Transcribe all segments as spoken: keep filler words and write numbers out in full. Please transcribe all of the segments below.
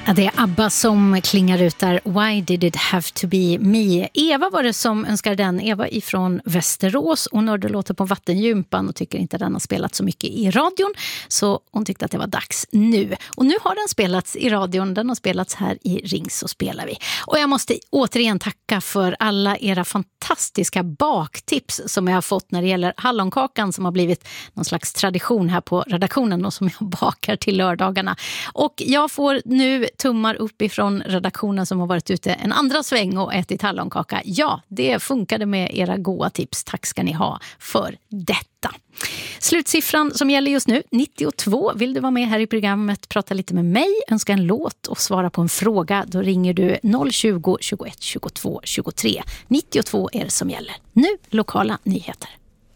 Ja, det är ABBA som klingar ut där. Why did it have to be me? Eva var det som önskade den. Eva ifrån Västerås. Hon hörde låter på vattengympan och tycker inte den har spelat så mycket i radion. Så hon tyckte att det var dags nu. Och nu har den spelats i radion. Den har spelats här i Ring så spelar vi. Och jag måste återigen tacka för alla era fantastiska baktips som jag har fått när det gäller hallonkakan som har blivit någon slags tradition här på redaktionen och som jag bakar till lördagarna. Och jag får nu tummar upp ifrån redaktionen som har varit ute en andra sväng och ätit hallonkaka. Ja, det funkade med era goda tips. Tack ska ni ha för detta. Slutsiffran som gäller just nu, nittiotvå. Vill du vara med här i programmet, prata lite med mig, önska en låt och svara på en fråga, då ringer du noll tjugo, tjugoett, tjugotvå, tjugotre. nittiotvå är det som gäller. Nu lokala nyheter.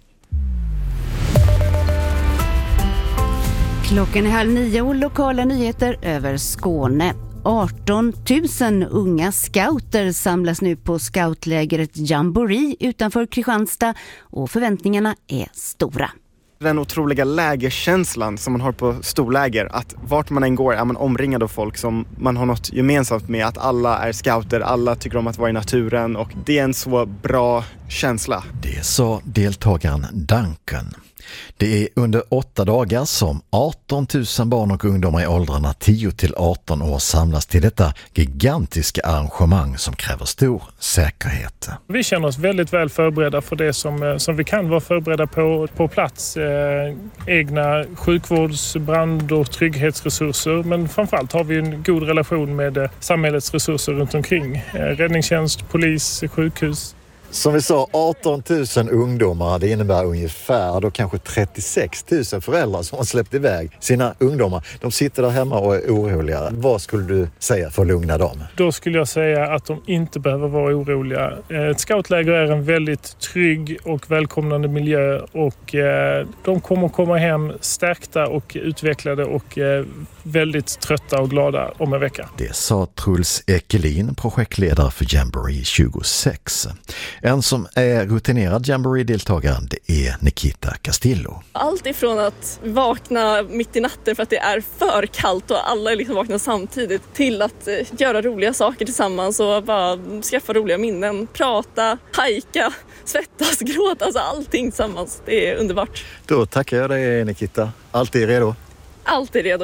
Klockan är halv nio och lokala nyheter över Skåne. arton tusen unga scouter samlas nu på scoutlägret Jamboree utanför Kristianstad och förväntningarna är stora. Den otroliga lägerkänslan som man har på storläger, att vart man än går är man omringad av folk som man har något gemensamt med, att alla är scouter, alla tycker om att vara i naturen och det är en så bra känsla. Det sa deltagaren Duncan. Det är under åtta dagar som arton tusen barn och ungdomar i åldrarna tio till arton år samlas till detta gigantiska arrangemang som kräver stor säkerhet. Vi känner oss väldigt väl förberedda för det som, som vi kan vara förberedda på på plats. Eh, egna sjukvårds-, brand- och trygghetsresurser, men framförallt har vi en god relation med samhällets resurser runt omkring. Eh, räddningstjänst, polis, sjukhus. Som vi sa, arton tusen ungdomar, det innebär ungefär då kanske trettiosex tusen föräldrar som har släppt iväg sina ungdomar. De sitter där hemma och är oroliga. Vad skulle du säga för att lugna dem? Då skulle jag säga att de inte behöver vara oroliga. Ett scoutläger är en väldigt trygg och välkomnande miljö och de kommer komma hem stärkta och utvecklade och väldigt trötta och glada om en vecka. Det sa Truls Ekelin, projektledare för Jamboree tjugosex. En som är rutinerad Jamboree-deltagare, det är Nikita Castillo. Allt ifrån att vakna mitt i natten för att det är för kallt och alla liksom vaknar samtidigt, till att göra roliga saker tillsammans och bara skaffa roliga minnen, prata, hajka, svettas, gråta, alltså allting tillsammans. Det är underbart. Då tackar jag dig, Nikita. Alltid redo? Alltid redo.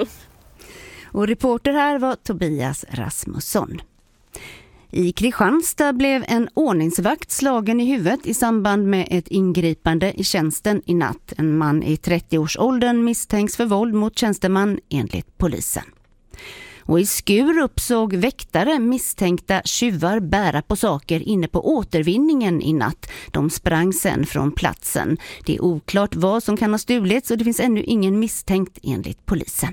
Och reporter här var Tobias Rasmusson. I Kristianstad blev en ordningsvakt slagen i huvudet i samband med ett ingripande i tjänsten i natt. En man i trettioårsåldern misstänks för våld mot tjänsteman enligt polisen. Och i Skurup såg väktare misstänkta tjuvar bära på saker inne på återvinningen i natt. De sprang sen från platsen. Det är oklart vad som kan ha stulits och det finns ännu ingen misstänkt enligt polisen.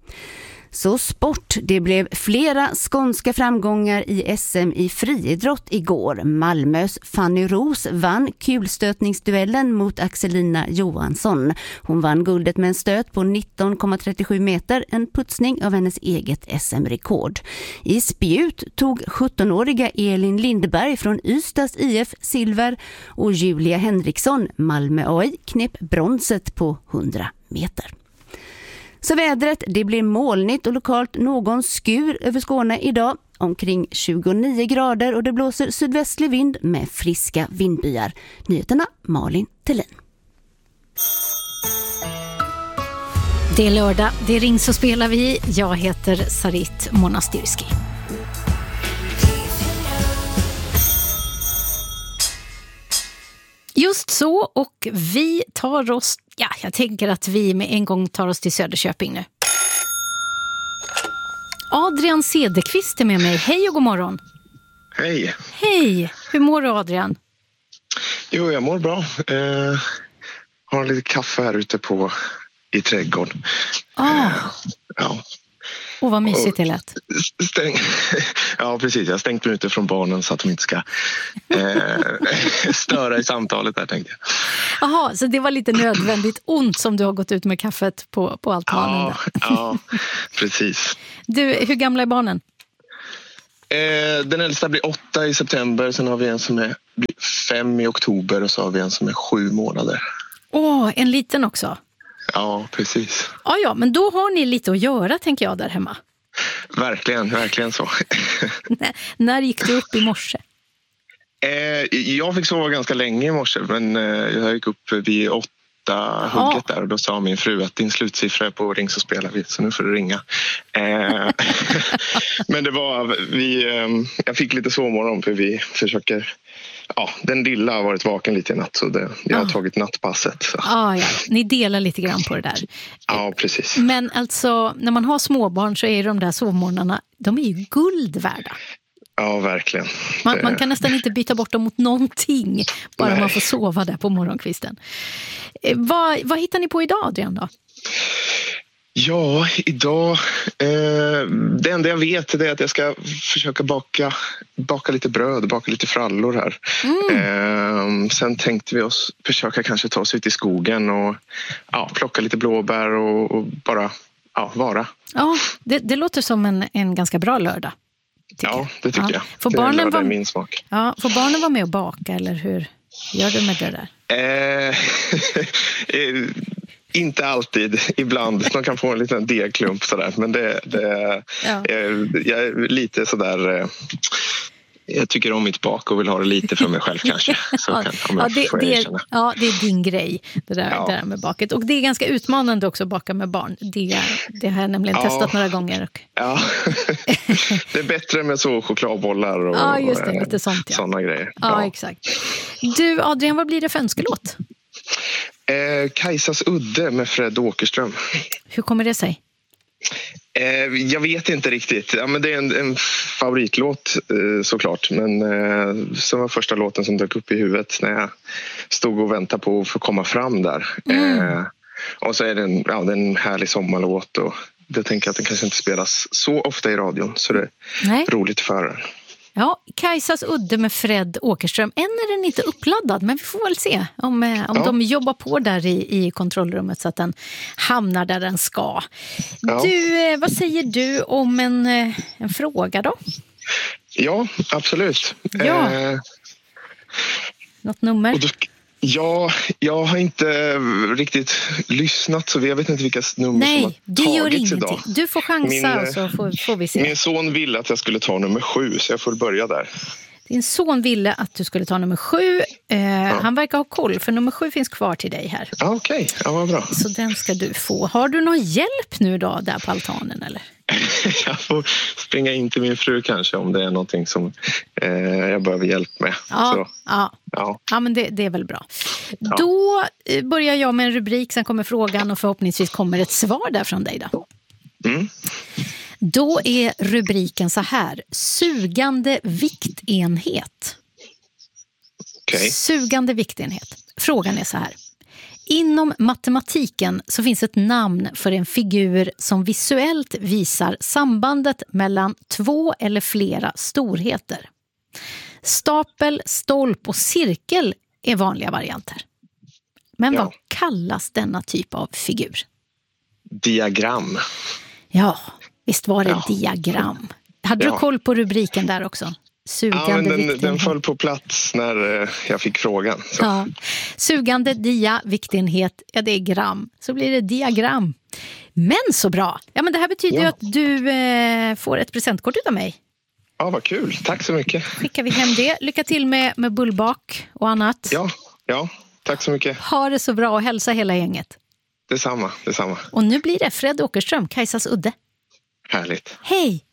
Så sport, det blev flera skånska framgångar i S M i friidrott igår. Malmös Fanny Ros vann kulstötningsduellen mot Axelina Johansson. Hon vann guldet med en stöt på nitton komma trettiosju meter, en putsning av hennes eget S M-rekord. I spjut tog sjuttonåriga Elin Lindberg från Ystads I F silver och Julia Henriksson, Malmö A I, knep bronset på hundra meter. Så vädret, det blir molnigt och lokalt någon skur över Skåne idag. Omkring tjugonio grader och det blåser sydvästlig vind med friska vindbyar. Nyheterna Malin Tellin. Det är lördag, det är Ring så spelar vi. Jag heter Sarit Monastirski. Just så, och vi tar oss, ja, jag tänker att vi med en gång tar oss till Söderköping nu. Adrian Cederqvist är med mig. Hej och god morgon. Hej. Hej, hur mår du, Adrian? Jo, jag mår bra. Eh, har lite kaffe här ute på i trädgården. Ah. Eh, ja. Och vad mysigt det lät. Stäng... Ja, precis. Jag har stängt mig ute från barnen så att de inte ska eh, störa i samtalet där, tänkte jag. Jaha, så det var lite nödvändigt ont som du har gått ut med kaffet på, på altanen. Ja, ja, precis. Du, hur gamla är barnen? Eh, den äldsta blir åtta i september. Sen har vi en som är fem i oktober och så har vi en som är sju månader. Åh, oh, en liten också. Ja, precis. Ja, ja, men då har ni lite att göra, tänker jag, där hemma. Verkligen, verkligen så. N- när gick du upp i morse? Eh, jag fick sova ganska länge i morse, men eh, jag gick upp vid åtta hugget där och då sa min fru att din slutsiffra är på ring så spelar vi, så nu får du ringa. Eh, men det var, vi, eh, jag fick lite sovmorgon för vi försöker, ja, den lilla har varit vaken lite i natt så det, jag har ah. tagit nattpasset. Så. Ah, ja, ni delar lite grann på det där. Ja, precis. Men alltså, när man har småbarn så är de där sovmorgnarna, de är ju guld värda. Ja, verkligen. Man, man kan nästan inte byta bort dem mot någonting, bara Nej. man får sova där på morgonkvisten. Eh, vad, vad hittar ni på idag, Adrian, då? Ja, idag... Eh, det enda jag vet är att jag ska försöka baka, baka lite bröd, baka lite frallor här. Mm. Eh, sen tänkte vi oss försöka kanske ta oss ut i skogen och ja, plocka lite blåbär och, och bara ja, vara. Ja, det, det låter som en, en ganska bra lördag. Ja, det tycker ja. jag. Får det barnen är var... min smak. Ja, får barnen vara med och baka, eller hur gör du med det där? Eh, inte alltid, ibland. De kan få en liten degklump sådär, men det, det ja. är, jag är lite sådär... Eh, jag tycker om mitt bak och vill ha det lite för mig själv kanske. Så ja, kan, ja, det, det är, ja, det är din grej, det där, ja. det där med baket. Och det är ganska utmanande också att baka med barn. Det, det har jag nämligen ja. testat några gånger. Och... Ja, det är bättre med så chokladbollar och ja, just det, lite sånt, ja. sådana grejer. Ja, ja, exakt. Du, Adrian, vad blir det för önskelåt? Eh, Kajsas udde med Fred Åkerström. Hur kommer det sig? Eh, jag vet inte riktigt. Ja, men det är en, en favoritlåt eh, såklart. Men eh, som var första låten som dök upp i huvudet när jag stod och väntade på att få komma fram där. Mm. Eh, och så är det en, ja, det är en härlig sommarlåt och det tänker jag att den kanske inte spelas så ofta i radion. Så det är Nej. roligt för den. Ja, Kajsas udde med Fred Åkerström. Än är den inte uppladdad, men vi får väl se om, om ja. de jobbar på där i, i kontrollrummet så att den hamnar där den ska. Ja. Du, vad säger du om en, en fråga då? Ja, absolut. Ja. Eh, Något nummer? Då, ja, jag har inte riktigt lyssnat så jag vet inte vilka nummer Nej, som har det gör tagits ingenting. idag. Du får chansa min, och så får, får vi se. Min son ville att jag skulle ta nummer sju så jag får börja där. Din son ville att du skulle ta nummer sju. Eh, ja. Han verkar ha koll för nummer sju finns kvar till dig här. Ja, okej. Okay. Ja, vad bra. Så den ska du få. Har du någon hjälp nu då där på altanen eller? Jag får springa in till min fru kanske om det är någonting som eh, jag behöver hjälp med. Ja, så. ja. ja. ja men det, det är väl bra. Ja. Då börjar jag med en rubrik, sen kommer frågan och förhoppningsvis kommer ett svar där från dig då. Mm. Då är rubriken så här: sugande viktenhet. Okay. Sugande viktenhet. Frågan är så här: inom matematiken så finns ett namn för en figur som visuellt visar sambandet mellan två eller flera storheter. Stapel, stolp och cirkel är vanliga varianter. Men ja. vad kallas denna typ av figur? Diagram. Ja, visst var det ja. diagram. Hade ja. du koll på rubriken där också? Sugande ja, men den, viktenhet. den föll på plats när jag fick frågan. Så. Ja. Sugande, dia, viktenhet, ja det är gram. Så blir det diagram. Men så bra! Ja, men det här betyder ja. ju att du eh, får ett presentkort utav mig. Ja, vad kul. Tack så mycket. Skickar vi hem det. Lycka till med, med bullbak och annat. Ja, ja, tack så mycket. Ha det så bra och hälsa hela gänget. Detsamma, detsamma. Och nu blir det Fred Åkerström, Kajsas udde. Härligt. Hej!